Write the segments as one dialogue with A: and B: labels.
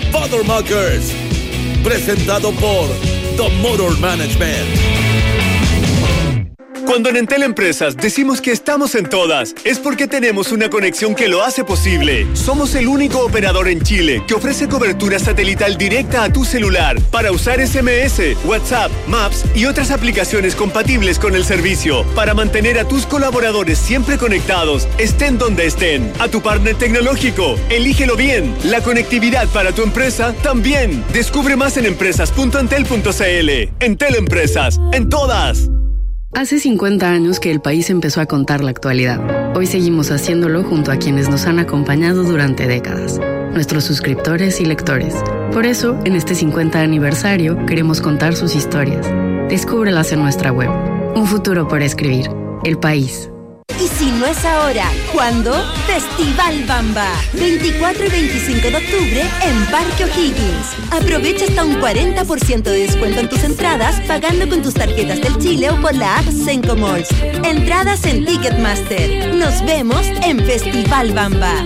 A: Bottlemakers, presentado por The Motor Management.
B: Cuando en Entel Empresas decimos que estamos en todas, es porque tenemos una conexión que lo hace posible. Somos el único operador en Chile que ofrece cobertura satelital directa a tu celular para usar SMS, WhatsApp, Maps y otras aplicaciones compatibles con el servicio, para mantener a tus colaboradores siempre conectados, estén donde estén. A tu partner tecnológico, elígelo bien. La conectividad para tu empresa también. Descubre más en empresas.entel.cl. Entel Empresas, en todas.
C: Hace 50 años que el país empezó a contar la actualidad. Hoy seguimos haciéndolo junto a quienes nos han acompañado durante décadas, nuestros suscriptores y lectores. Por eso, en este 50 aniversario, queremos contar sus historias. Descúbrelas en nuestra web. Un futuro por escribir. El país.
D: Y si no es ahora, ¿cuándo? Festival Bamba. 24 y 25 de octubre en Parque O'Higgins. Aprovecha hasta un 40% de descuento en tus entradas pagando con tus tarjetas del Chile o por la app Senco Malls. Entradas en Ticketmaster. Nos vemos en Festival Bamba.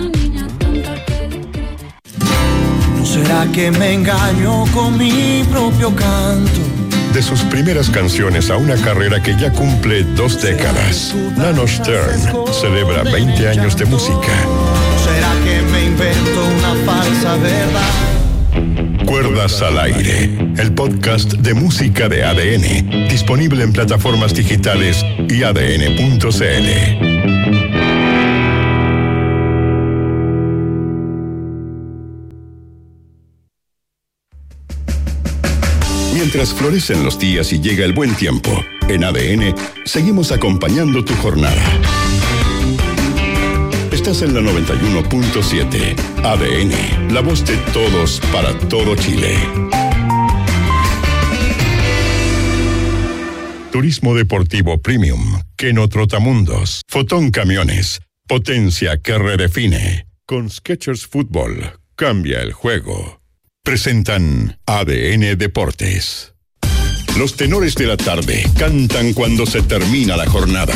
E: ¿No será que me engaño con mi propio canto?
F: De sus primeras canciones a una carrera que ya cumple 2 décadas, Nano Stern celebra 20 años de música.
E: ¿Será que me invento una falsa verdad?
F: Cuerdas al aire, el podcast de música de ADN, disponible en plataformas digitales y adn.cl. Mientras florecen los días y llega el buen tiempo, en ADN seguimos acompañando tu jornada. Estás en la 91.7. ADN, la voz de todos para todo Chile. Turismo deportivo premium, Keno Trotamundos, Fotón Camiones, potencia que redefine. Con Skechers Fútbol, cambia el juego. Presentan ADN Deportes. Los tenores de la tarde cantan cuando se termina la jornada.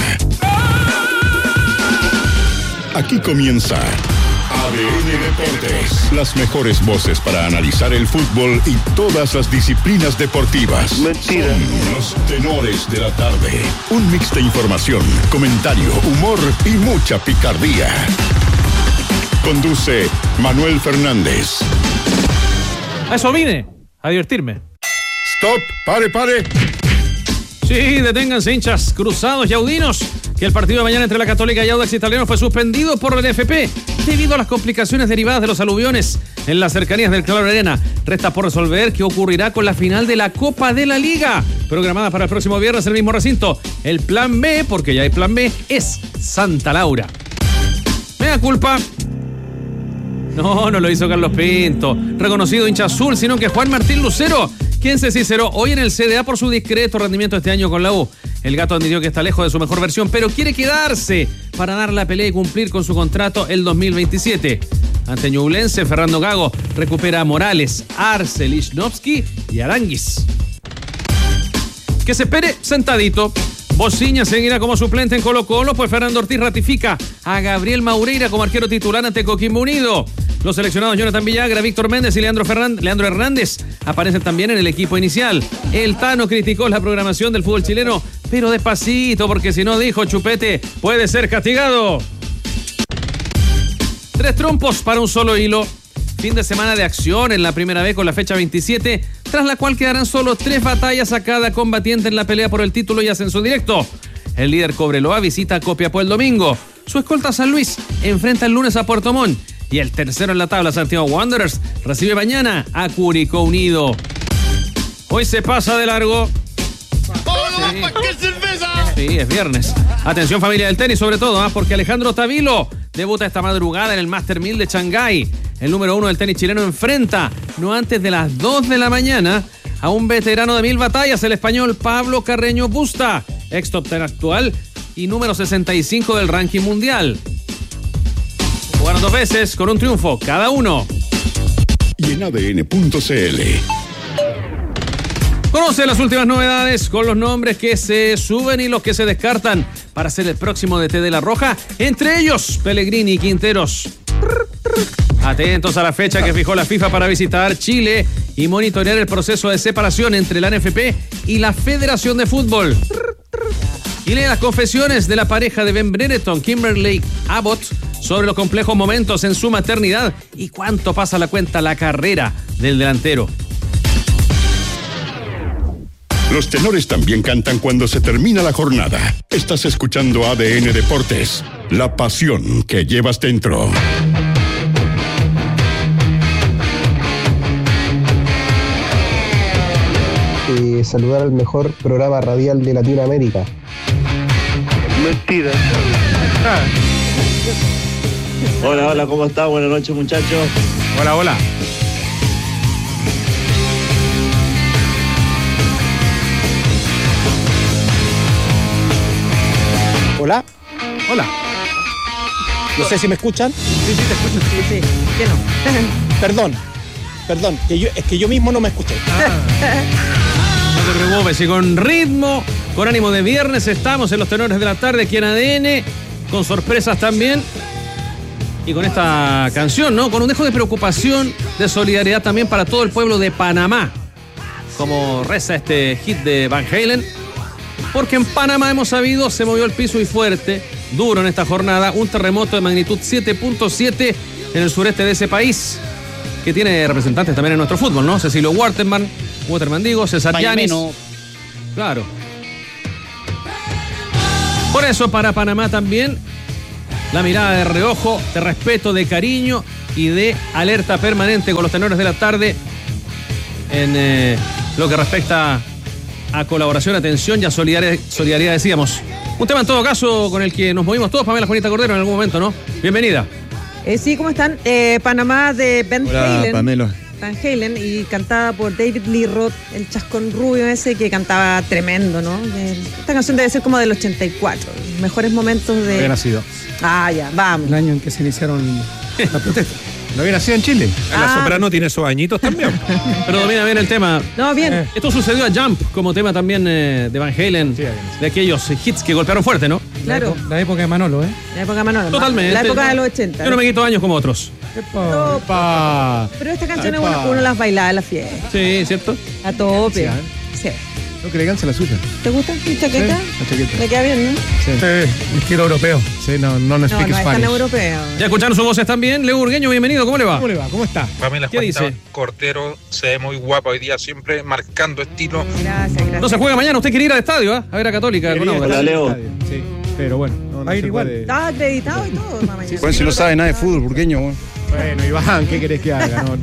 F: Aquí comienza ADN Deportes. Las mejores voces para analizar el fútbol y todas las disciplinas deportivas.
G: Mentira.
F: Son los tenores de la tarde. Un mix de información, comentario, humor y mucha picardía. Conduce Manuel Fernández.
H: A eso vine, a divertirme.
F: ¡Stop! ¡Pare!
H: Sí, deténganse, hinchas cruzados y audinos, que el partido de mañana entre la Católica y Audax Italiano fue suspendido por el NFP debido a las complicaciones derivadas de los aluviones en las cercanías del Claro Arena. Resta por resolver qué ocurrirá con la final de la Copa de la Liga, programada para el próximo viernes en el mismo recinto. El plan B, porque ya hay plan B, es Santa Laura. Mea culpa. No lo hizo Carlos Pinto, reconocido hincha azul, sino que Juan Martín Lucero, quien se sinceró hoy en el CDA por su discreto rendimiento este año con la U. El gato admitió que está lejos de su mejor versión, pero quiere quedarse para dar la pelea y cumplir con su contrato el 2027. Ante Ñublense, Fernando Gago recupera a Morales, Arce, Lichnowsky y Aranguis. Que se espere sentadito. Bociña seguirá como suplente en Colo-Colo, pues Fernando Ortiz ratifica a Gabriel Maureira como arquero titular ante Coquimbo Unido. Los seleccionados Jonathan Villagra, Víctor Méndez y Leandro Hernández aparecen también en el equipo inicial. El Tano criticó la programación del fútbol chileno, pero despacito, porque si no, dijo Chupete, puede ser castigado. 3 trompos para un solo hilo. Fin de semana de acción en la primera vez con la fecha 27, tras la cual quedarán solo 3 batallas a cada combatiente en la pelea por el título y ascenso directo. El líder Cobreloa visita a Copiapó el domingo. Su escolta San Luis enfrenta el lunes a Puerto Montt. Y el tercero en la tabla, Santiago Wanderers, recibe mañana a Curicó Unido. Hoy se pasa de largo. Sí, es viernes. Atención familia del tenis sobre todo, porque Alejandro Tavilo debuta esta madrugada en el Master 1000 de Shanghái. El número 1 del tenis chileno enfrenta, no antes de las 2 de la mañana, a un veterano de 1000 batallas, el español Pablo Carreño Busta, ex top 10 actual y número 65 del ranking mundial. Jugaron 2 veces con un triunfo cada uno.
F: Y en ADN.cl.
H: Conoce las últimas novedades con los nombres que se suben y los que se descartan para ser el próximo DT de La Roja, entre ellos Pellegrini y Quinteros. Atentos a la fecha que fijó la FIFA para visitar Chile y monitorear el proceso de separación entre la NFP y la Federación de Fútbol. Y lee las confesiones de la pareja de Ben Brereton, Kimberly Abbott, sobre los complejos momentos en su maternidad y cuánto pasa la cuenta la carrera del delantero.
F: Los tenores también cantan cuando se termina la jornada. Estás escuchando ADN Deportes, la pasión que llevas dentro.
G: Saludar al mejor programa radial de Latinoamérica.
I: Mentira. Hola, ¿cómo está? Buenas noches, muchachos.
H: Hola.
G: Hola.
J: No sé si me escuchan.
H: Sí, te escucho.
J: Sí. ¿Qué no? Perdón, que yo mismo no me escuché.
H: No te preocupes, y con ritmo, con ánimo de viernes, estamos en los tenores de la tarde aquí en ADN, con sorpresas también, y con esta canción, ¿no? Con un dejo de preocupación, de solidaridad también para todo el pueblo de Panamá, como reza este hit de Van Halen, porque en Panamá hemos sabido, se movió el piso y fuerte, duro en esta jornada, un terremoto de magnitud 7.7 en el sureste de ese país, que tiene representantes también en nuestro fútbol, ¿no? Cecilio Waterman digo, César Llanes. Claro. Por eso para Panamá también la mirada de reojo, de respeto, de cariño y de alerta permanente con los tenores de la tarde en lo que respecta a colaboración, atención y a solidaridad, decíamos. Un tema en todo caso con el que nos movimos todos, Pamela Juanita Cordero, en algún momento, ¿no? Bienvenida.
J: Sí, ¿cómo están? Panamá de Ben Halen.
K: Pamela.
J: Van Halen, y cantada por David Lee Roth, el chascón rubio ese que cantaba tremendo, ¿no? Esta canción debe ser como del 84, los mejores momentos de...
K: Había nacido.
J: Ya, vamos.
K: El año en que se iniciaron las protestas. ¿No había nacido en Chile?
L: La Soprano tiene esos añitos también.
H: Pero domina bien el tema.
J: No, bien.
H: Esto sucedió a Jump como tema también de Van Halen, de aquellos hits que golpearon fuerte, ¿no?
J: Claro.
K: La época de Manolo, ¿eh?
J: La época de Manolo.
H: Totalmente.
J: La época de los 80.
H: Yo no me quito años como otros.
K: ¡Epa!
J: Pero esta canción es uno las bailaba en la fiesta.
H: Sí, ¿cierto?
J: A tope. Sí.
K: No, que elegancia la suya.
J: ¿Te gusta mi chaqueta?
K: Sí, la chaqueta.
J: Me queda bien, ¿no?
K: Sí. Estilo europeo. Sí, no speak
J: no es tan
K: Spanish.
J: europeo.
H: Ya escucharon sus voces también. Leo Urgueño, bienvenido. ¿Cómo le va?
K: ¿Cómo le va? ¿Cómo está?
L: Pamela
H: ¿Qué dice?
L: Cordero se ve muy guapa hoy día, siempre marcando estilo.
J: Gracias.
H: No se juega mañana. Usted quiere ir al estadio, ¿ah? A ver a Católica.
I: Hola, Leo.
K: Sí, pero bueno. No
J: ir igual. Estaba acreditado y todo, mamá.
K: Bueno, si no sabe nada de fútbol, burgueño. Bueno, Iván, ¿qué querés que haga? No.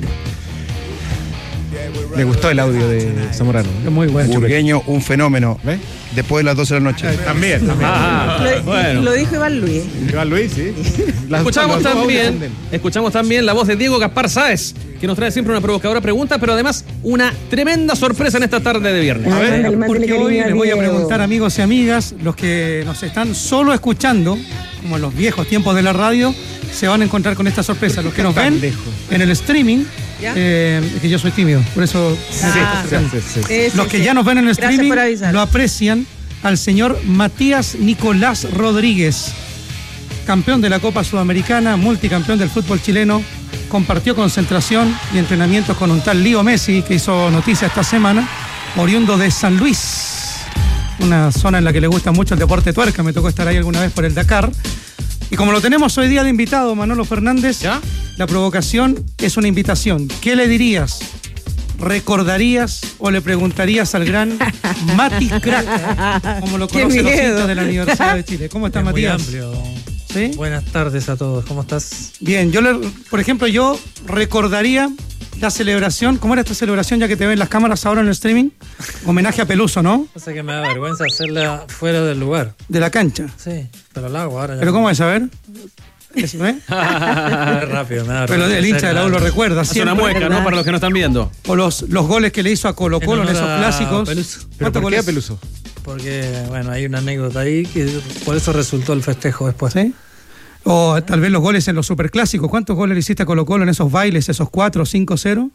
K: Me gustó el audio de Zamorano. Es muy bueno.
M: Burgueño, un fenómeno.
K: ¿Ves?
M: Después de las 12 de la noche.
K: También.
H: Bueno.
J: Lo dijo Iván Luis.
K: Iván Luis, sí.
H: Escuchamos también la voz de Diego Gaspar Sáez, que nos trae siempre una provocadora pregunta, pero además una tremenda sorpresa en esta tarde de viernes.
K: A ver, porque hoy les voy a preguntar, amigos y amigas, los que nos están solo escuchando, como en los viejos tiempos de la radio, se van a encontrar con esta sorpresa. Los que nos ven en el streaming, es que yo soy tímido, por eso... Los que ya nos ven en el streaming lo aprecian al señor Matías Nicolás Rodríguez, campeón de la Copa Sudamericana, multicampeón del fútbol chileno, compartió concentración y entrenamientos con un tal Leo Messi, que hizo noticia esta semana, oriundo de San Luis, una zona en la que le gusta mucho el deporte tuerca. Me tocó estar ahí alguna vez por el Dakar. Y como lo tenemos hoy día de invitado, Manolo Fernández, la provocación es una invitación. ¿Qué le dirías? ¿Recordarías o le preguntarías al gran Mati Crack, como lo conocen los hinchas de la Universidad de Chile? ¿Cómo estás, Matías?
N: Muy amplio.
K: ¿Sí?
N: Buenas tardes a todos, ¿cómo estás?
K: Bien, por ejemplo, yo recordaría la celebración. ¿Cómo era esta celebración, ya que te ven las cámaras ahora en el streaming? Homenaje a Peluso, ¿no?
N: O sea que me da vergüenza hacerla fuera del lugar.
K: De la cancha.
N: Sí, pero la hago ahora.
K: ¿Pero cómo es? A ver. ¿Eso,
N: Rápido, me da
K: Pero el hincha de la U lo recuerda.
H: Hace una mueca, ¿no? Para los que no están viendo.
K: O los goles que le hizo a Colo Colo en esos clásicos.
N: ¿Pero
K: por
N: qué
K: a
N: Peluso? Porque, bueno, hay una anécdota ahí que por eso resultó el festejo después.
K: ¿Sí? O tal vez los goles en los superclásicos. ¿Cuántos goles le hiciste a Colo Colo en esos bailes, esos 4, 5-0?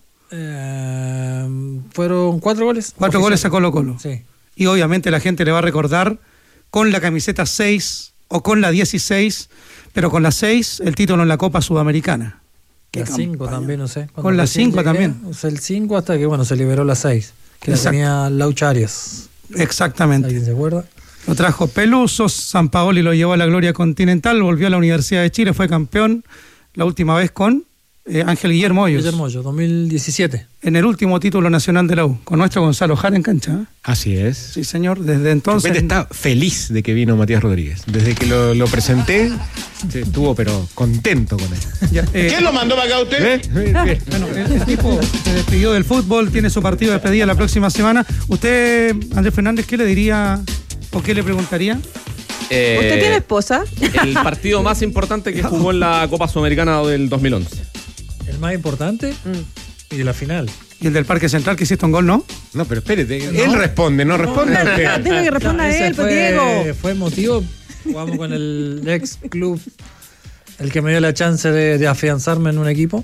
N: Fueron 4 goles.
K: 4 goles a Colo Colo.
N: Sí.
K: Y obviamente la gente le va a recordar con la camiseta 6 o con la 16, pero con la 6 el título en la Copa Sudamericana.
N: La 5 también, no sé.
K: Con la 5 también.
N: Usé el 5 hasta que, bueno, se liberó la 6. Que la tenía Laucha Arias.
K: Exactamente.
N: ¿Alguien se acuerda?
K: Lo trajo Peluso, Sampaoli lo llevó a la gloria continental, volvió a la Universidad de Chile, fue campeón la última vez con Ángel Guillermo Hoyos.
N: Guillermo Hoyos, 2017.
K: En el último título nacional de la U, con nuestro Gonzalo Jara en cancha. ¿eh?
O: Así es.
K: Sí, señor, desde entonces...
O: Chupete está feliz de que vino Matías Rodríguez. Desde que lo presenté, estuvo pero contento con él.
K: Ya,
P: ¿Quién lo mandó para acá usted?
K: Bueno, el tipo se despidió del fútbol, tiene su partido de despedida la próxima semana. Usted, Andrés Fernández, ¿qué le diría o qué le preguntaría?
J: ¿Usted tiene esposa?
H: El partido más importante que jugó en la Copa Sudamericana del 2011.
N: El más importante y de la final.
K: ¿Y el del Parque Central que hiciste un gol, no?
O: No, pero espérate, él responde, no responde.
J: Deja que responda él, pues Diego.
N: Fue emotivo. Jugamos con el ex club, el que me dio la chance de afianzarme en un equipo.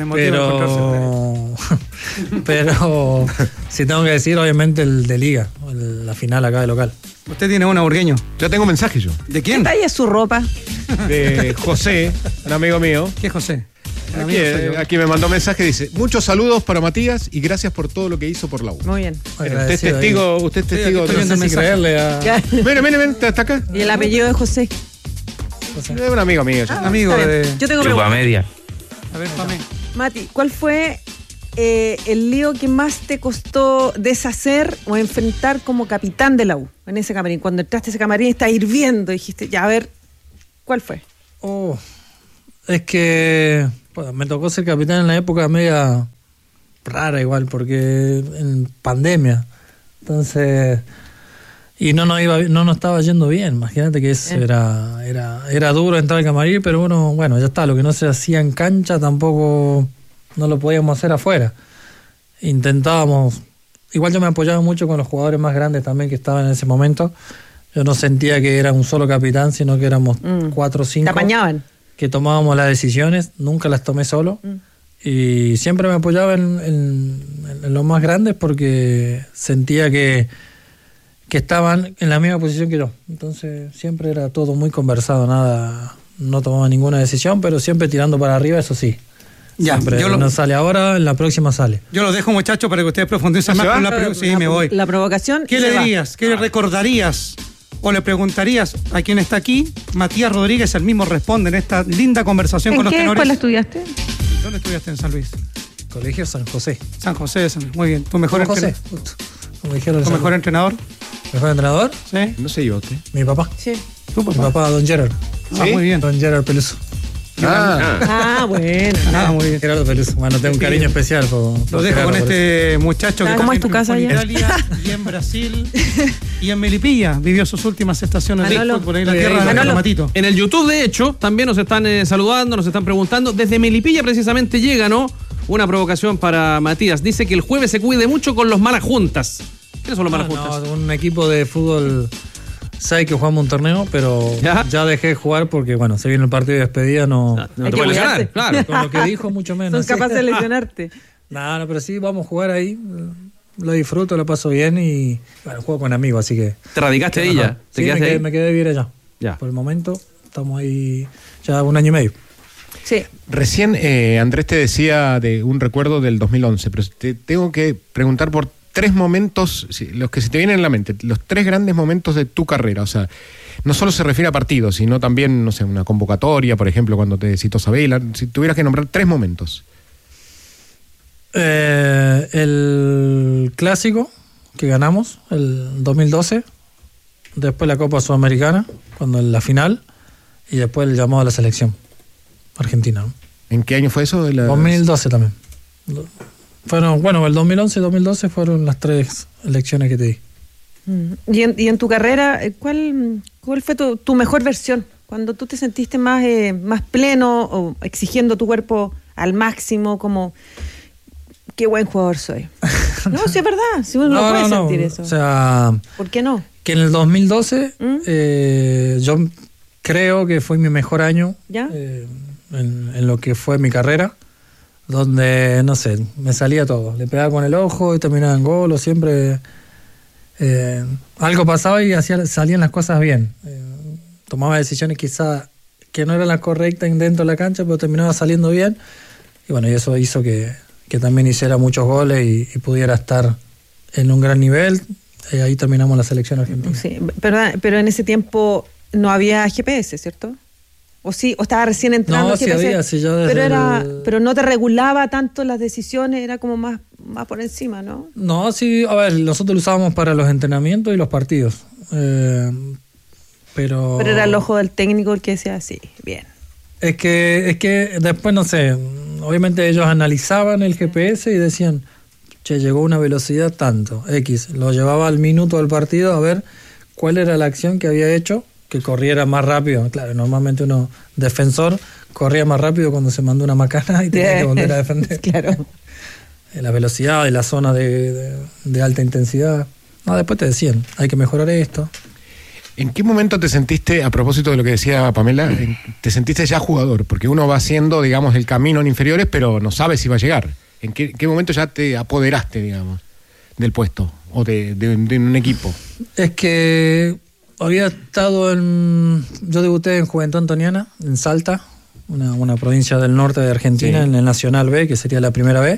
N: Pero si tengo que decir, obviamente el de Liga, la final acá de local.
K: Usted tiene una, Burgueño.
O: Yo tengo mensaje yo.
K: ¿De quién?
J: ¿Qué talla es su ropa?
O: De José, un amigo mío.
K: ¿Qué es José?
O: Aquí me mandó mensaje, dice: muchos saludos para Matías y gracias por todo lo que hizo por la U.
J: Muy bien.
O: Usted es testigo,
N: no sé si creerle a...
O: Ven, está acá.
J: ¿Y el apellido de José?
O: Es un amigo mío.
K: Un amigo de...
J: Yo tengo preguntas.
Q: Media.
K: A ver, Pame.
J: Mati, ¿cuál fue el lío que más te costó deshacer o enfrentar como capitán de la U en ese camarín? Cuando entraste a ese camarín está hirviendo, dijiste, ya, a ver, ¿cuál fue?
N: Es que me tocó ser capitán en la época media rara igual, porque en pandemia. Entonces, y no nos estaba yendo bien. Imagínate que era duro entrar al camarín, pero bueno, ya está, lo que no se hacía en cancha tampoco no lo podíamos hacer afuera. Intentábamos, igual yo me apoyaba mucho con los jugadores más grandes también que estaban en ese momento. Yo no sentía que era un solo capitán, sino que éramos 4 o 5.
J: Te apañaban.
N: Que tomábamos las decisiones, nunca las tomé solo. Y siempre me apoyaba en los más grandes porque sentía que estaban en la misma posición que yo. Entonces siempre era todo muy conversado, no tomaba ninguna decisión, pero siempre tirando para arriba, eso sí. Ya, no sale ahora, en la próxima sale.
K: Yo lo dejo, muchachos, para que ustedes profundicen más con me voy.
J: La provocación.
K: ¿Qué le dirías? ¿Qué le recordarías? ¿O le preguntarías a quien está aquí? Matías Rodríguez, el mismo responde en esta linda conversación con los tenores.
J: ¿En qué escuela estudiaste?
K: ¿Dónde estudiaste en San Luis?
N: Colegio San José.
K: San José, muy bien. ¿Tu mejor entrenador? ¿Tu mejor entrenador?
N: ¿Mejor entrenador?
K: Sí.
O: No sé yo, ¿qué?
N: Mi papá.
J: Sí.
N: Mi papá, Don Gerard.
K: ¿Sí? Muy bien.
N: Don Gerard Peluso.
J: Bueno.
K: Muy bien.
N: Gerardo Peluso. Bueno, tengo un cariño especial
K: lo dejo con este muchacho que
J: ¿cómo es tu casa
K: en Italia y en Brasil y en Melipilla vivió sus últimas estaciones de fútbol ahí en la tierra de Matito.
H: En el YouTube, de hecho, también nos están saludando, nos están preguntando. Desde Melipilla precisamente llega, ¿no? Una provocación para Matías. Dice que el jueves se cuide mucho con los malas juntas. ¿Quiénes son los malas juntas?
N: No, un equipo de fútbol 6 que jugamos un torneo, pero ya dejé de jugar porque, bueno, se viene el partido de despedida, no
H: te puede lesionar, claro.
N: Con lo que dijo, mucho menos.
J: Son capaces de lesionarte.
N: No, pero sí, vamos a jugar ahí. Lo disfruto, lo paso bien y, bueno, juego con amigos, así que...
H: ¿Te radicaste ahí ya?
N: Sí, me quedé vivir allá.
H: Ya.
N: Por el momento, estamos ahí ya 1 año y medio.
J: Sí.
O: Recién Andrés te decía de un recuerdo del 2011, pero te tengo que preguntar por 3 momentos, los que se te vienen en la mente, los 3 grandes momentos de tu carrera. O sea, no solo se refiere a partidos, sino también, no sé, una convocatoria, por ejemplo, cuando te citó Sabela. Si tuvieras que nombrar 3 momentos.
N: El clásico que ganamos, el 2012, después la Copa Sudamericana, cuando en la final, y después el llamado a la selección argentina, ¿no?
O: ¿En qué año fue eso?
N: 2012 también. Fueron, bueno, el 2011 y 2012 fueron las 3 elecciones que te di.
J: ¿Y en tu carrera, cuál fue tu mejor versión? Cuando tú te sentiste más pleno o exigiendo tu cuerpo al máximo, como qué buen jugador soy. No, sí es verdad, si uno no puede sentir eso.
N: O sea,
J: ¿por qué no?
N: Que en el 2012 yo creo que fue mi mejor año en lo que fue mi carrera, donde, no sé, me salía todo. Le pegaba con el ojo y terminaba en gol, o siempre algo pasaba y salían las cosas bien. Tomaba decisiones quizás que no eran las correctas dentro de la cancha, pero terminaba saliendo bien. bueno, y eso hizo que también hiciera muchos goles y pudiera estar en un gran nivel. Ahí terminamos la selección argentina.
J: Sí, pero en ese tiempo no había GPS, ¿cierto? ¿O sí? ¿O estaba recién entrando?
N: No, sí había, sí, yo desde
J: pero no te regulaba tanto las decisiones, era como más por encima, ¿no?
N: No, sí, a ver, nosotros lo usábamos para los entrenamientos y los partidos. Pero
J: era el ojo del técnico el que decía así, bien.
N: Es que después, no sé, obviamente ellos analizaban el GPS y decían, che, llegó a una velocidad tanto, X, lo llevaba al minuto del partido a ver cuál era la acción que había hecho, que corriera más rápido. Claro, normalmente uno, defensor, corría más rápido cuando se mandó una macana y tenía que volver a defender.
J: Claro.
N: La velocidad de la zona de alta intensidad. No, después te decían, hay que mejorar esto.
O: ¿En qué momento te sentiste, a propósito de lo que decía Pamela, te sentiste ya jugador? Porque uno va haciendo, digamos, el camino en inferiores, pero no sabe si va a llegar. ¿En qué momento ya te apoderaste, digamos, del puesto o de un equipo?
N: Es que había estado yo debuté en Juventud Antoniana, en Salta, una provincia del norte de Argentina, sí, en el Nacional B, que sería la primera B,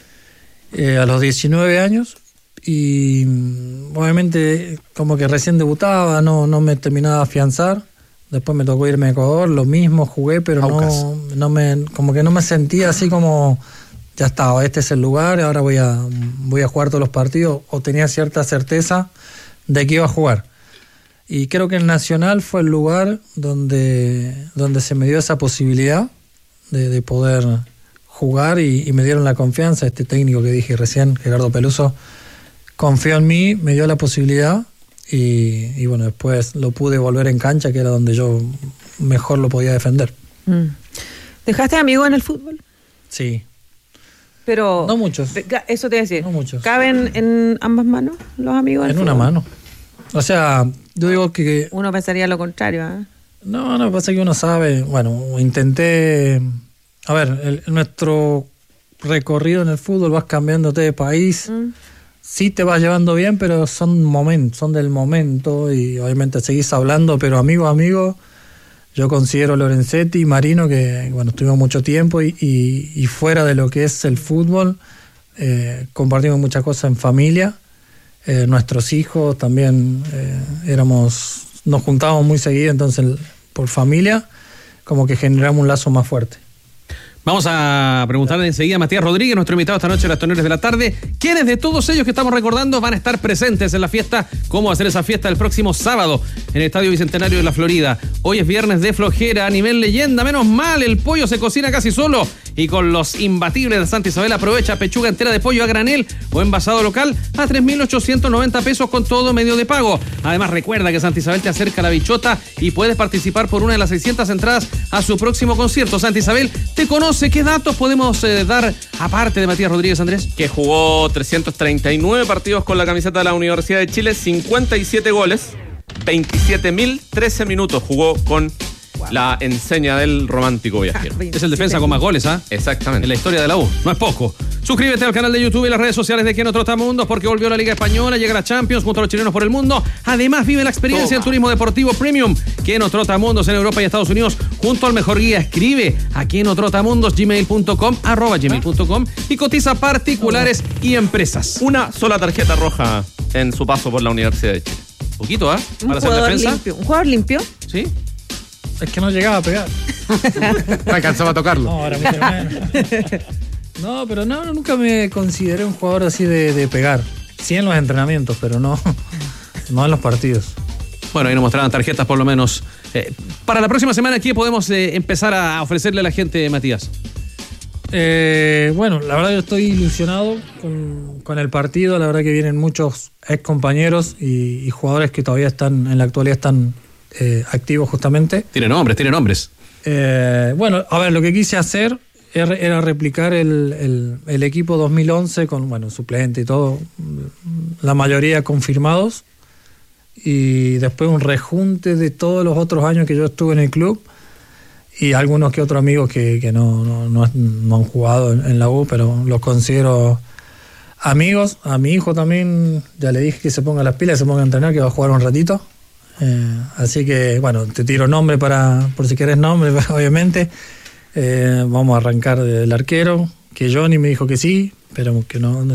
N: a los 19 años. Y obviamente como que recién debutaba, no me terminaba de afianzar. Después me tocó irme a Ecuador, lo mismo, jugué, pero como que no me sentía así como ya estaba, este es el lugar, ahora voy a jugar todos los partidos, o tenía cierta certeza de que iba a jugar. Y creo que el Nacional fue el lugar donde se me dio esa posibilidad de poder jugar y me dieron la confianza. Este técnico que dije recién, Gerardo Peluso, confió en mí, me dio la posibilidad y bueno, después lo pude volver en cancha, que era donde yo mejor lo podía defender.
J: ¿Dejaste amigos en el fútbol?
N: Sí.
J: Pero
N: no muchos.
J: Eso te iba a decir.
N: No muchos.
J: ¿Caben en ambas manos los amigos?
N: En una mano. O sea, yo digo que...
J: Uno pensaría lo contrario, ¿eh?
N: No, pasa que uno sabe... Bueno, intenté... A ver, nuestro recorrido en el fútbol, vas cambiándote de país... Sí te vas llevando bien, pero son del momento y obviamente seguís hablando, pero amigo, yo considero Lorenzetti y Marino que, bueno, estuvimos mucho tiempo y fuera de lo que es el fútbol, compartimos muchas cosas en familia, nuestros hijos también nos juntábamos muy seguido, entonces por familia como que generamos un lazo más fuerte.
H: Vamos a preguntarle enseguida a Matías Rodríguez, nuestro invitado esta noche en las Tonores de la Tarde, quiénes de todos ellos que estamos recordando van a estar presentes en la fiesta, cómo va a ser esa fiesta el próximo sábado en el Estadio Bicentenario de la Florida. Hoy es viernes de flojera a nivel leyenda, menos mal, el pollo se cocina casi solo y con los imbatibles de Santa Isabel aprovecha pechuga entera de pollo a granel o envasado local a 3.890 pesos con todo medio de pago. Además recuerda que Santa Isabel te acerca a la bichota y puedes participar por una de las 600 entradas a su próximo concierto. Santa Isabel te conoce. ¿Qué datos podemos dar aparte de Matías Rodríguez, Andrés?
P: Que jugó 339 partidos con la camiseta de la Universidad de Chile, 57 goles, 27.013 minutos jugó con la enseña del romántico viajero.
H: Es el defensa con más goles, ¿ah?
P: Exactamente.
H: En la historia de la U. No es poco. Suscríbete al canal de YouTube y las redes sociales de Quién Otro Trotamundos, porque volvió la Liga Española, llega la Champions junto a los chilenos por el mundo. Además, vive la experiencia del turismo deportivo premium. Quién Otro Trotamundos en Europa y Estados Unidos junto al mejor guía. Escribe a quienotrotamundos@gmail.com y cotiza particulares y empresas.
P: Una sola tarjeta roja en su paso por la Universidad de Chile.
H: Poquito, ¿ah?
J: Para ser defensa. Limpio. ¿Un jugador limpio?
H: Sí.
N: Es que no llegaba a pegar.
O: No alcanzaba a tocarlo.
N: No, ahora mucho menos. No, pero nunca me consideré un jugador así de pegar. Sí en los entrenamientos, pero no en los partidos.
H: Bueno, ahí nos mostraban tarjetas por lo menos. Para la próxima semana, ¿qué podemos empezar a ofrecerle a la gente, Matías?
N: Bueno, la verdad yo estoy ilusionado con el partido. La verdad que vienen muchos ex compañeros y jugadores que todavía están, en la actualidad están activos justamente.
H: Tiene nombres.
N: Bueno, a ver, lo que quise hacer era replicar el equipo 2011 con, bueno, suplente y todo, la mayoría confirmados, y después un rejunte de todos los otros años que yo estuve en el club y algunos que otros amigos que no han jugado en la U, pero los considero amigos. A mi hijo también ya le dije que se ponga las pilas, se ponga a entrenar, que va a jugar un ratito. Así que, bueno, te tiro nombre por si querés nombre, obviamente. Vamos a arrancar del arquero, que Johnny me dijo que sí, pero que no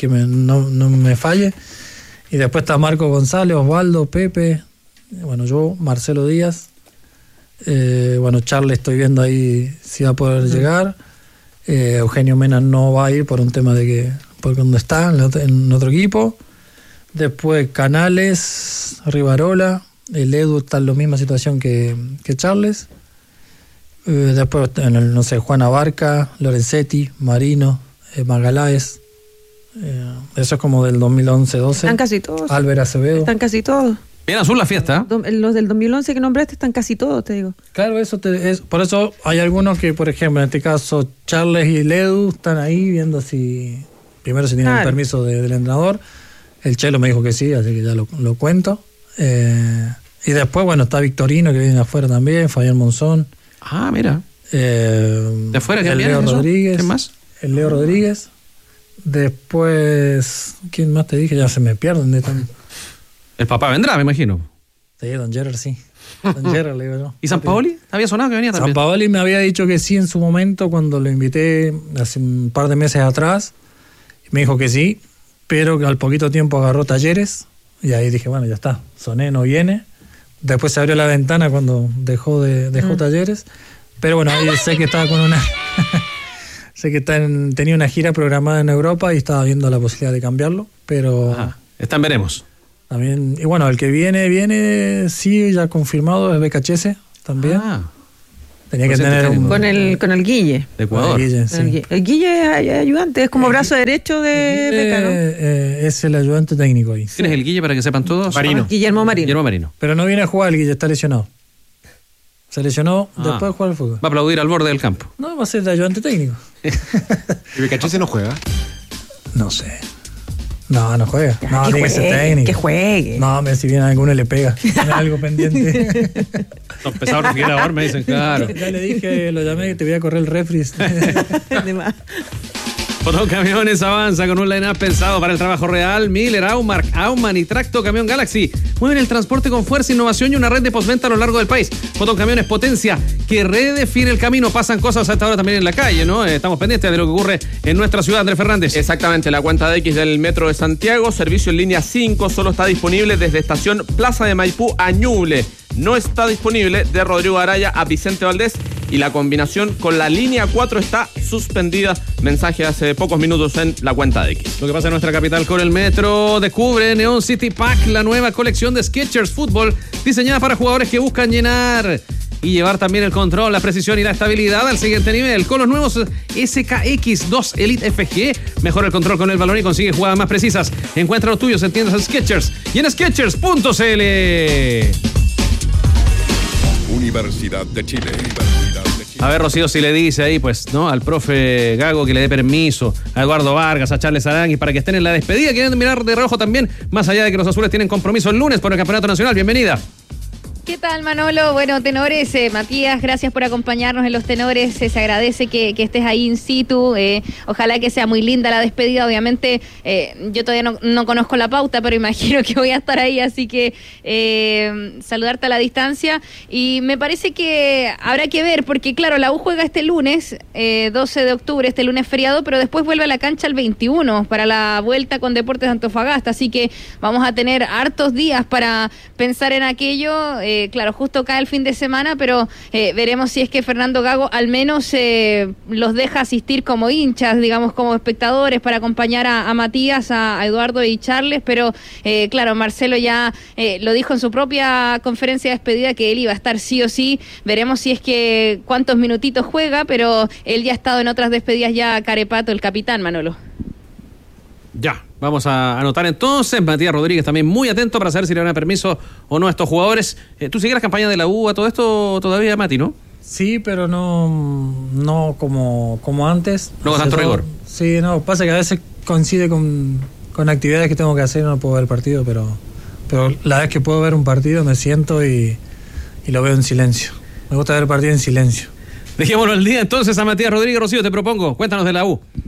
N: me falle. Y después está Marco González, Osvaldo, Pepe, bueno, yo, Marcelo Díaz. Bueno, Charles estoy viendo ahí si va a poder llegar. Eugenio Mena no va a ir por un tema de que porque no está en otro equipo. Después Canales, Rivarola, el Edu está en la misma situación que Charles. Después no sé, Juan Abarca, Lorenzetti, Marino, Magaláes. Eso es como del 2011-12.
J: Están casi todos.
N: Álvaro Acevedo.
J: Están casi todos.
H: Bien azul la fiesta.
J: Los del 2011 que nombraste están casi todos, te digo.
N: Claro, por eso hay algunos que, por ejemplo, en este caso, Charles y Ledu están ahí viendo primero si tienen el permiso del entrenador. El Chelo me dijo que sí, así que ya lo cuento. Y después, bueno, está Victorino, que viene afuera también, Fabián Monzón.
H: Ah, mira. ¿De afuera que
N: Leo Rodríguez.
H: ¿Quién más?
N: El Leo Rodríguez. Después, ¿quién más te dije? Ya se me pierden.
H: El papá vendrá, me imagino.
N: Sí, Don Gerard, sí. Don Gerard, le digo yo.
H: ¿Y San Paoli? ¿Había sonado que venía también?
N: San Paoli me había dicho que sí en su momento cuando lo invité hace un par de meses atrás. Me dijo que sí, pero que al poquito tiempo agarró Talleres. Y ahí dije, bueno, ya está. Soné, no viene. Después se abrió la ventana cuando dejó Talleres. Pero bueno, ahí sé que estaba con una... sé que tenía una gira programada en Europa y estaba viendo la posibilidad de cambiarlo, pero...
H: Está en veremos.
N: También, y bueno, el que viene, sí, ya confirmado, es BKHS también. Tenía que tener
J: con el Guille.
H: De Ecuador.
J: El Guille es ayudante, es como brazo derecho de Beca, ¿no?
N: Es el ayudante técnico ahí.
H: ¿Quién es el Guille para que sepan todos?
N: Marino.
J: Guillermo Marino.
N: Pero no viene a jugar el Guille, está lesionado. Se lesionó después de jugar al fútbol.
H: Va a aplaudir al borde del campo.
N: No, va a ser de ayudante técnico.
O: ¿Y BKHS no juega?
N: No sé. No juega. No, tiene que ser técnico.
J: Que juegue.
N: No, si viene alguno le pega. Tiene algo pendiente.
H: Son pesados refrigerador, me dicen, claro.
N: Ya le dije, lo llamé que te voy a correr el refri.
H: Fotón Camiones avanza con un line-up pensado para el trabajo real. Miller, Aumann y Tracto Camión Galaxy mueven el transporte con fuerza, innovación y una red de postventa a lo largo del país. Fotón Camiones, potencia que redefine el camino. Pasan cosas hasta ahora también en la calle, ¿no? Estamos pendientes de lo que ocurre en nuestra ciudad, Andrés Fernández.
P: Exactamente, la cuenta de X del Metro de Santiago, servicio en línea 5, solo está disponible desde estación Plaza de Maipú a Ñuble. No está disponible de Rodrigo Araya a Vicente Valdés y la combinación con la línea 4 está suspendida. Mensaje hace pocos minutos en la cuenta de X.
H: Lo que pasa en nuestra capital con el Metro. Descubre Neon City Pack, la nueva colección de Skechers Fútbol diseñada para jugadores que buscan llenar y llevar también el control, la precisión y la estabilidad al siguiente nivel. Con los nuevos SKX2 Elite FG, mejora el control con el balón y consigue jugadas más precisas. Encuentra los tuyos en tiendas Skechers y en Skechers.cl.
F: Universidad de Chile.
H: A ver, Rocío, si le dice ahí, pues, ¿no? Al profe Gago que le dé permiso, a Eduardo Vargas, a Charles Arangui, para que estén en la despedida. Quieren mirar de reojo también, más allá de que los azules tienen compromiso el lunes por el Campeonato Nacional. Bienvenida.
Q: ¿Qué tal, Manolo? Bueno, tenores, Matías, gracias por acompañarnos en los tenores. Se agradece que estés ahí in situ. Ojalá que sea muy linda la despedida. Obviamente, yo todavía no conozco la pauta, pero imagino que voy a estar ahí, así que saludarte a la distancia. Y me parece que habrá que ver, porque claro, la U juega este lunes, 12 de octubre, este lunes feriado, pero después vuelve a la cancha el 21 para la vuelta con Deportes de Antofagasta. Así que vamos a tener hartos días para pensar en aquello. Claro, justo cae el fin de semana, pero veremos si es que Fernando Gago al menos los deja asistir como hinchas, digamos, como espectadores, para acompañar a Matías, a Eduardo y Charles, pero claro, Marcelo ya lo dijo en su propia conferencia de despedida que él iba a estar sí o sí. Veremos si es que cuántos minutitos juega, pero él ya ha estado en otras despedidas ya, carepato, el capitán, Manolo.
H: Ya, vamos a anotar entonces. Matías Rodríguez también muy atento para saber si le dan permiso o no a estos jugadores. ¿Tú sigues las campañas de la U a todo esto todavía, Mati, no?
N: Sí, pero no como antes.
H: No con tanto rigor.
N: Sí, no, pasa que a veces coincide con actividades que tengo que hacer y no puedo ver el partido, pero la vez que puedo ver un partido me siento y lo veo en silencio. Me gusta ver el partido en silencio.
H: Dejémoslo al día entonces a Matías Rodríguez. Rocío, te propongo, cuéntanos de la U.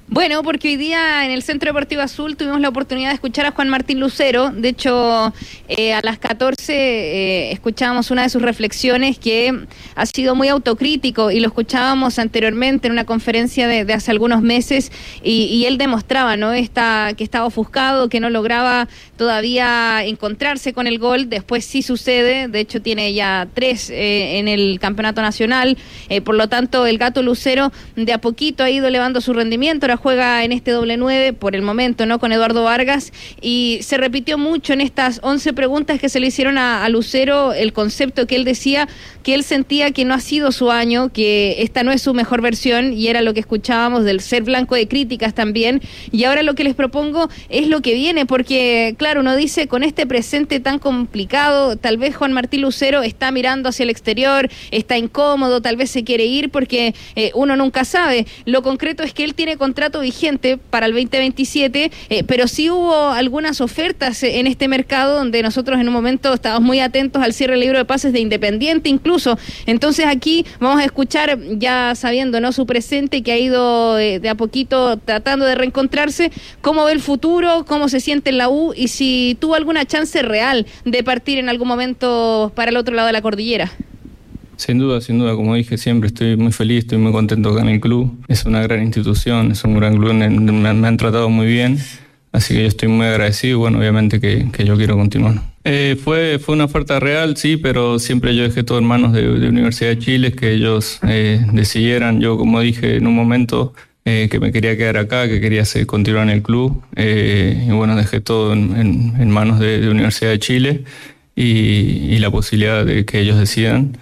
Q: Bueno, porque hoy día en el Centro Deportivo Azul tuvimos la oportunidad de escuchar a Juan Martín Lucero. De hecho, a las 14 escuchábamos una de sus reflexiones, que ha sido muy autocrítico, y lo escuchábamos anteriormente en una conferencia de hace algunos meses, y él demostraba, ¿no?, que estaba ofuscado, que no lograba todavía encontrarse con el gol. Después sí sucede, de hecho tiene ya 3 en el campeonato nacional, por lo tanto el Gato Lucero de a poquito ha ido elevando su rendimiento. Ahora juega en este doble 9 por el momento, ¿no?, con Eduardo Vargas, y se repitió mucho en estas 11 preguntas que se le hicieron a Lucero el concepto que él decía, que él sentía que no ha sido su año, que esta no es su mejor versión, y era lo que escuchábamos del ser blanco de críticas también. Y ahora lo que les propongo es lo que viene, porque claro, uno dice, con este presente tan complicado, tal vez Juan Martín Lucero está mirando hacia el exterior, está incómodo, tal vez se quiere ir, porque uno nunca sabe. Lo concreto es que él tiene contrato vigente para el 2027, pero sí hubo algunas ofertas en este mercado, donde nosotros en un momento estábamos muy atentos al cierre del libro de pases de Independiente incluso. Entonces aquí vamos a escuchar, ya sabiendo, ¿no?, su presente, que ha ido de a poquito tratando de reencontrarse, cómo ve el futuro, cómo se siente en la U, y si tuvo alguna chance real de partir en algún momento para el otro lado de la cordillera.
R: Sin duda, como dije siempre, estoy muy feliz, estoy muy contento acá en el club. Es una gran institución, es un gran club, me han tratado muy bien, así que yo estoy muy agradecido, y bueno, obviamente que yo quiero continuar. Fue una oferta real, sí, pero siempre yo dejé todo en manos de Universidad de Chile, que ellos decidieran. Yo, como dije en un momento, que me quería quedar acá, que quería continuar en el club, y bueno, dejé todo en manos de Universidad de Chile, y la posibilidad de que ellos decidan.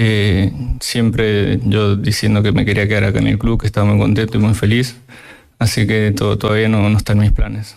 R: Siempre yo diciendo que me quería quedar acá en el club, que estaba muy contento y muy feliz, así que todavía no está en mis planes.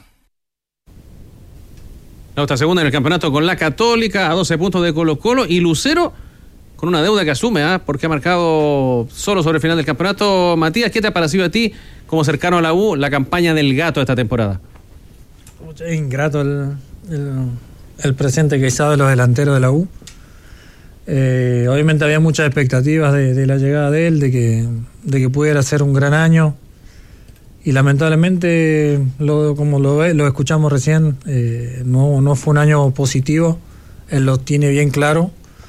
H: La otra segunda en el campeonato con la Católica, a 12 puntos de Colo-Colo, y Lucero con una deuda que asume, porque ha marcado solo sobre el final del campeonato. Matías, ¿qué te ha parecido a ti, como cercano a la U, la campaña del Gato esta temporada?
N: Es ingrato el presente que hizo de los delanteros de la U. Obviamente había muchas expectativas de la llegada de él, de que pudiera ser un gran año, y lamentablemente, como lo escuchamos recién, no fue un año positivo. Él lo tiene bien claro,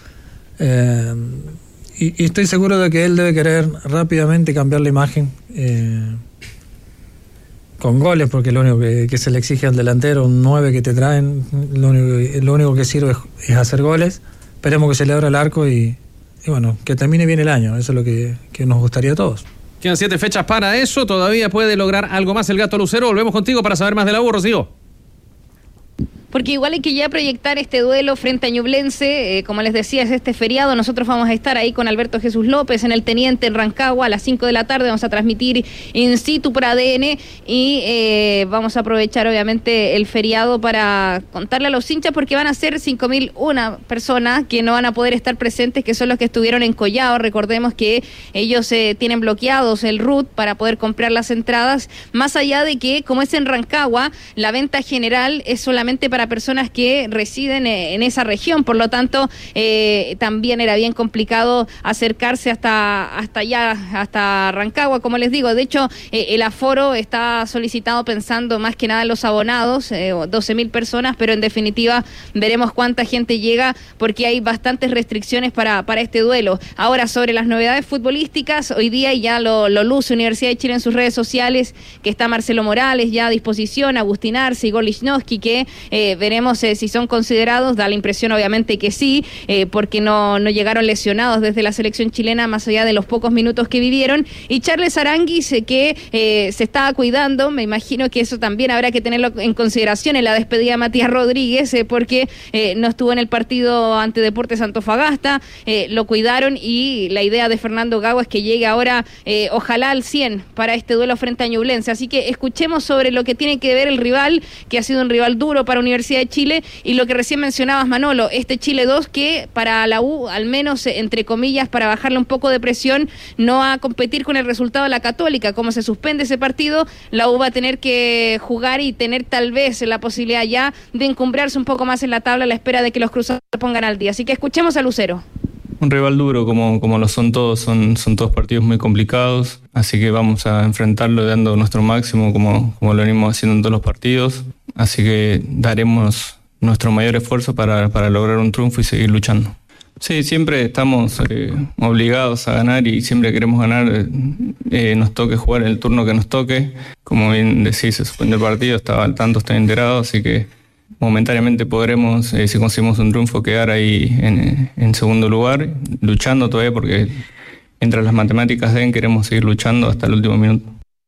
N: y estoy seguro de que él debe querer rápidamente cambiar la imagen, con goles, porque lo único que se le exige al delantero, un 9 que te traen, lo único que sirve es hacer goles. Esperemos que se le abra el arco y bueno, que termine bien el año. Eso es lo que nos gustaría a todos.
H: Quedan 7 fechas para eso. Todavía puede lograr algo más el Gato Lucero. Volvemos contigo para saber más de la U, Rocío.
Q: Porque igual hay que ya proyectar este duelo frente a Ñublense. Como les decía, es este feriado. Nosotros vamos a estar ahí con Alberto Jesús López en el Teniente en Rancagua a las 5 de la tarde. Vamos a transmitir in situ por ADN, y vamos a aprovechar obviamente el feriado para contarle a los hinchas, porque van a ser 5.001 personas que no van a poder estar presentes, que son los que estuvieron en Collao. Recordemos que ellos tienen bloqueados el RUT para poder comprar las entradas, más allá de que, como es en Rancagua, la venta general es solamente para personas que residen en esa región. Por lo tanto, también era bien complicado acercarse hasta allá, hasta Rancagua, como les digo. De hecho, el aforo está solicitado pensando más que nada en los abonados, 12.000 personas, pero en definitiva veremos cuánta gente llega, porque hay bastantes restricciones para este duelo. Ahora, sobre las novedades futbolísticas, hoy día ya lo luce Universidad de Chile en sus redes sociales, que está Marcelo Morales ya a disposición, Agustín Arce, Igor Lichnowsky, que veremos si son considerados. Da la impresión obviamente que sí, porque no llegaron lesionados desde la selección chilena, más allá de los pocos minutos que vivieron. Y Charles Aranguis, que se estaba cuidando, me imagino que eso también habrá que tenerlo en consideración en la despedida de Matías Rodríguez, porque no estuvo en el partido ante Deportes Antofagasta, lo cuidaron, y la idea de Fernando Gago es que llegue ahora, ojalá al 100 para este duelo frente a Ñublense. Así que escuchemos sobre lo que tiene que ver el rival, que ha sido un rival duro para Universidad de Chile, y lo que recién mencionabas, Manolo, este Chile 2, que para la U, al menos entre comillas, para bajarle un poco de presión, no va a competir con el resultado de la Católica. Como se suspende ese partido, la U va a tener que jugar y tener tal vez la posibilidad ya de encumbrarse un poco más en la tabla, a la espera de que los cruzados se pongan al día. Así que escuchemos a Lucero.
R: un rival duro como lo son todos, son todos partidos muy complicados, así que vamos a enfrentarlo dando nuestro máximo como lo venimos haciendo en todos los partidos, así que daremos nuestro mayor esfuerzo para lograr un triunfo y seguir luchando. Sí, siempre estamos obligados a ganar y siempre queremos ganar, nos toque jugar en el turno que nos toque. Como bien decís, se suspendió el partido, estaba al tanto, estoy enterado, así que momentáneamente podremos, si conseguimos un triunfo, quedar ahí en segundo lugar, luchando todavía porque mientras las matemáticas den, queremos seguir luchando hasta el último minuto.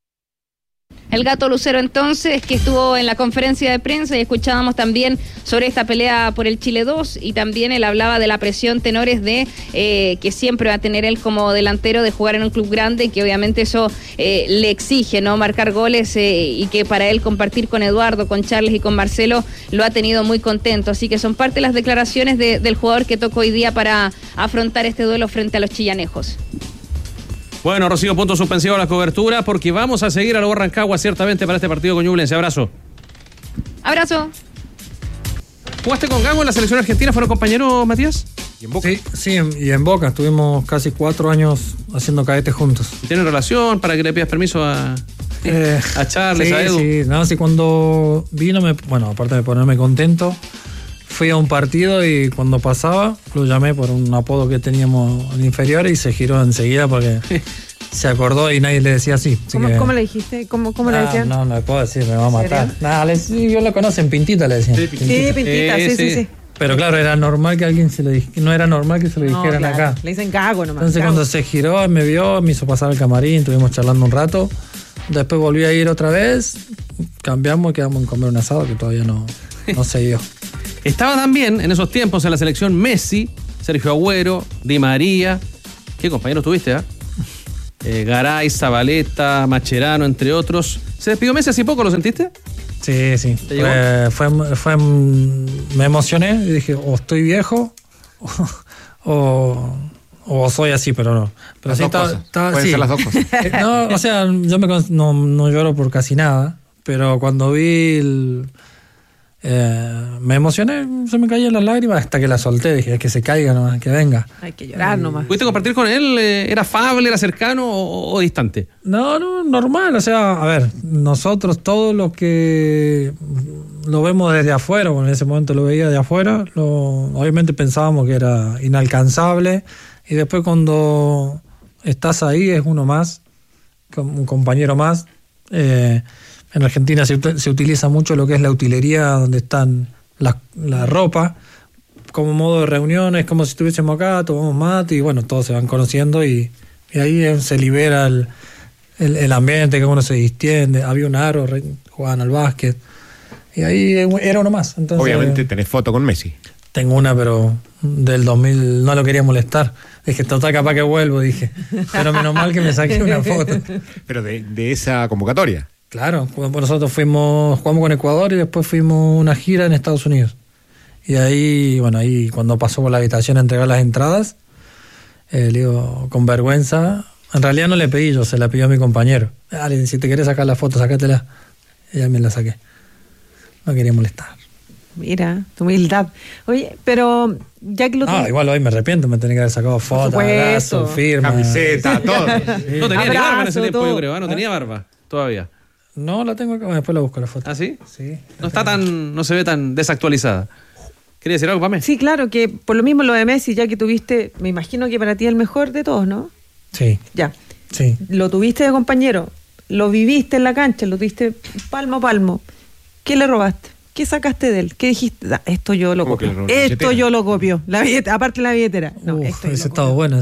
Q: El Gato Lucero entonces, que estuvo en la conferencia de prensa y escuchábamos también sobre esta pelea por el Chile 2 y también él hablaba de la presión, tenores, de que siempre va a tener él como delantero de jugar en un club grande, que obviamente eso le exige, ¿no? Marcar goles y que para él compartir con Eduardo, con Charles y con Marcelo lo ha tenido muy contento. Así que son parte de las declaraciones del jugador que tocó hoy día para afrontar este duelo frente a los chillanejos.
H: Bueno, Rocío, punto suspensivo a la cobertura porque vamos a seguir a Lobo Rancagua ciertamente para este partido con Ñublense. Abrazo.
Q: Abrazo.
H: ¿Jugaste con Gago en la selección argentina? ¿Fueron compañeros, Matías?
N: ¿Y en Boca? Sí, y en Boca. Estuvimos casi 4 años haciendo cadetes juntos.
H: ¿Tienen relación para que le pidas permiso a Charles,
N: sí,
H: a Edu?
N: Sí, no, sí, cuando vino, aparte de ponerme contento, fui a un partido y cuando pasaba lo llamé por un apodo que teníamos en inferior y se giró enseguida porque se acordó y nadie le decía así.
J: ¿Cómo le dijiste? ¿Cómo le decían?
N: No le puedo decir, me va a matar. Nada, yo lo conocen, Pintita le decían.
J: Sí, Pintita, sí.
N: Pero claro, era normal que alguien se lo dijera, no era normal que se lo dijeran acá.
J: Le dicen Gago nomás.
N: Entonces cuando se giró, me vio, me hizo pasar al camarín, estuvimos charlando un rato. Después volví a ir otra vez, cambiamos y quedamos en comer un asado que todavía no se dio.
H: Estaba también en esos tiempos en la selección Messi, Sergio Agüero, Di María. ¿Qué compañeros tuviste, Garay, Zabaleta, Mascherano, entre otros. ¿Se despidió Messi hace poco? ¿Lo sentiste?
N: Sí. Me emocioné y dije, o estoy viejo o soy así, pero no. Pero
O: las dos cosas. Pueden ser las dos cosas.
N: No, o sea, yo no lloro por casi nada, pero cuando vi me emocioné, se me caían las lágrimas hasta que la solté. Dije, es que se caiga nomás, que venga.
J: Hay que llorar nomás.
H: ¿Pudiste compartir con él? ¿Era afable, era cercano o distante?
N: No, normal. O sea, a ver, nosotros todos los que lo vemos desde afuera, bueno, en ese momento lo veía de afuera, obviamente pensábamos que era inalcanzable y después cuando estás ahí es uno más, un compañero más. En Argentina se utiliza mucho lo que es la utilería, donde están la ropa, como modo de reuniones, como si estuviésemos acá, tomamos mate y bueno, todos se van conociendo y ahí se libera el ambiente, que uno se distiende. Había un aro, jugaban al básquet y ahí era uno más. Entonces,
O: obviamente tenés foto con Messi.
N: Tengo una, pero del 2000 no lo quería molestar. Dije, total, capaz que vuelvo, dije. Pero menos mal que me saqué una foto.
O: Pero de esa convocatoria.
N: Claro, nosotros jugamos con Ecuador y después fuimos a una gira en Estados Unidos. Y ahí cuando pasó por la habitación a entregar las entradas, le digo, con vergüenza, en realidad no le pedí yo, se la pidió a mi compañero. Dale, si te querés sacar la foto, sácatela. Y ya me la saqué. No quería molestar.
J: Mira, tu humildad. Oye, pero ya que lo
N: igual hoy me arrepiento, me tenía que haber sacado fotos, abrazo, firma,
O: camiseta, todo.
H: Sí. No tenía ni barba en ese tiempo, yo creo, no tenía barba todavía.
N: No, la tengo acá, después la busco la foto.
H: ¿Ah, sí?
N: Sí.
H: No se ve tan desactualizada. ¿Querías decir algo, Pame?
J: Sí, claro, que por lo mismo lo de Messi, ya que tuviste, me imagino que para ti es el mejor de todos, ¿no?
N: Sí.
J: Ya.
N: Sí.
J: Lo tuviste de compañero, lo viviste en la cancha, lo tuviste palmo a palmo. ¿Qué le robaste? ¿Qué sacaste de él? ¿Qué dijiste? Esto yo lo copio. Esto yo lo copio.
N: Aparte
J: la billetera. No, esto
N: ese estaba bueno.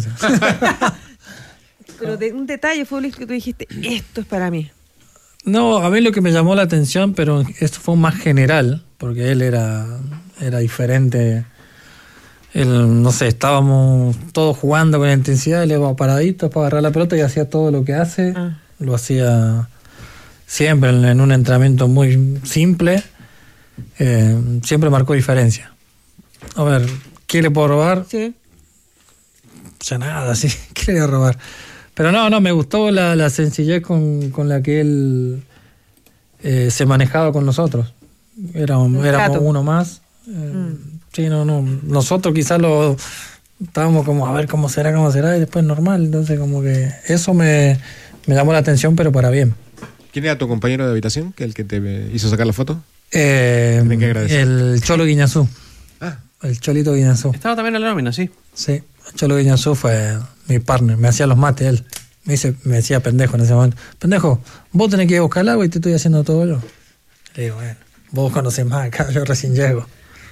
J: Pero de un detalle futbolístico que tú dijiste, esto es para mí.
N: No, a mí lo que me llamó la atención, pero esto fue más general, porque él era diferente. No sé, estábamos todos jugando con intensidad, él iba paradito para agarrar la pelota y hacía todo lo que hace. Lo hacía siempre en un entrenamiento muy simple. Siempre marcó diferencia. A ver, ¿qué le puedo robar?
J: Sí.
N: Ya nada, sí, ¿qué le voy a robar? Pero no, me gustó la sencillez con la que él se manejaba con nosotros. Éramos uno más. Sí, no. Nosotros quizás estábamos como a ver cómo será, y después normal. Entonces como que eso me llamó la atención, pero para bien.
O: ¿Quién era tu compañero de habitación, que el que te hizo sacar la foto?
N: Tienen
O: que agradecer.
N: El Cholo Guiñazú. El Cholito Guiñazú.
H: Estaba también en la nómina, sí.
N: Sí, el Cholo Guiñazú fue mi partner, me hacía los mates él. Me decía pendejo en ese momento. Pendejo, vos tenés que ir a buscar el agua y te estoy haciendo todo yo. Le digo, bueno, vos conocés más acá, yo recién llego.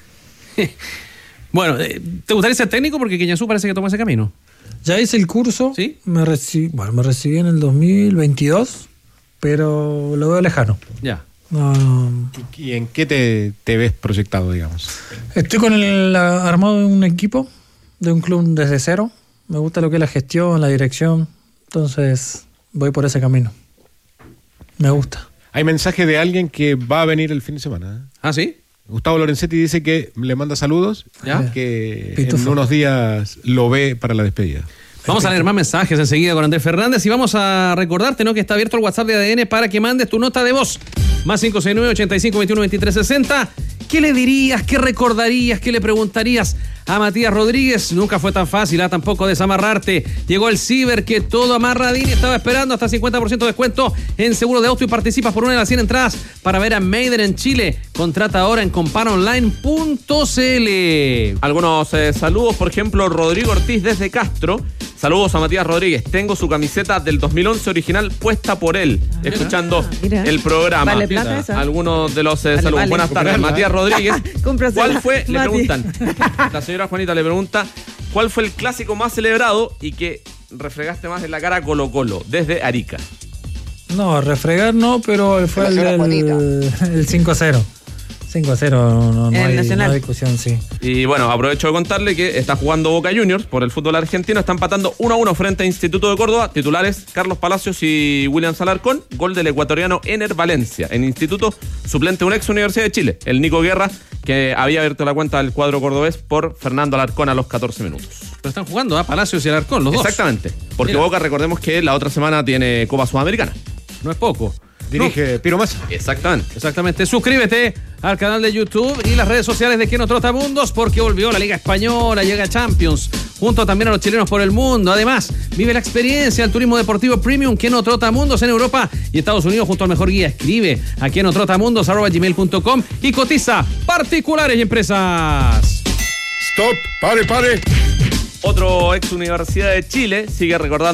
H: Bueno, ¿te gustaría ser técnico? Porque Guiñazú parece que tomó ese camino.
N: Ya hice el curso.
H: ¿Sí?
N: Me recibí en el 2022, pero lo veo lejano.
H: Ya.
N: No.
O: ¿Y en qué te ves proyectado, digamos?
N: Estoy con el armado de un equipo, de un club desde cero. Me gusta lo que es la gestión, la dirección. Entonces voy por ese camino. Me gusta.
O: Hay mensaje de alguien que va a venir el fin de semana.
H: ¿Ah, sí?
O: Gustavo Lorenzetti dice que le manda saludos,
H: ¿ya?
O: Que
N: Pitufo.
O: en unos días lo ve para la despedida.
H: Vamos a leer más mensajes enseguida con Andrés Fernández y vamos a recordarte, ¿no?, que está abierto el WhatsApp de ADN para que mandes tu nota de voz. Más 569-8521-2360. ¿Qué le dirías? ¿Qué recordarías? ¿Qué le preguntarías a Matías Rodríguez? Nunca fue tan fácil, tampoco desamarrarte. Llegó el ciber que todo amarradín y estaba esperando hasta 50% de descuento en seguro de auto y participas por una de las 100 entradas para ver a Maiden en Chile. Contrata ahora en comparonline.cl.
P: Algunos saludos, por ejemplo, Rodrigo Ortiz desde Castro. Saludos a Matías Rodríguez. Tengo su camiseta del 2011 original puesta por él, escuchando el programa.
J: Vale plata esa.
P: Algunos de los saludos.
J: Vale.
P: Buenas tardes, Matías Rodríguez. ¿Cuál fue?
J: Mati.
P: Le preguntan. La señora Juanita le pregunta, ¿cuál fue el clásico más celebrado y que refregaste más en la cara a Colo Colo desde Arica?
N: No, refregar no, pero fue el 5-0. 5-0, no hay discusión, sí.
P: Y bueno, aprovecho de contarle que está jugando Boca Juniors por el fútbol argentino. Está empatando 1-1 frente a Instituto de Córdoba. Titulares: Carlos Palacios y William Alarcón. Gol del ecuatoriano Ener Valencia. En Instituto, suplente un ex Universidad de Chile, el Nico Guerra, que había abierto la cuenta del cuadro cordobés por Fernando Alarcón a los 14 minutos.
H: Pero están jugando, Palacios y Alarcón, los dos.
P: Exactamente, porque Boca, recordemos que la otra semana tiene Copa Sudamericana.
H: No es poco.
O: Dirige Piro Massa.
P: Exactamente.
H: Suscríbete al canal de YouTube y las redes sociales de Keno Trotamundos, porque volvió la Liga Española, llega Champions, junto también a los chilenos por el mundo. Además, vive la experiencia del turismo deportivo premium Keno Trotamundos en Europa y Estados Unidos junto al mejor guía. Escribe a kenotrotamundos@gmail.com y cotiza particulares y empresas.
F: Stop, pare.
P: Otro ex Universidad de Chile sigue recordando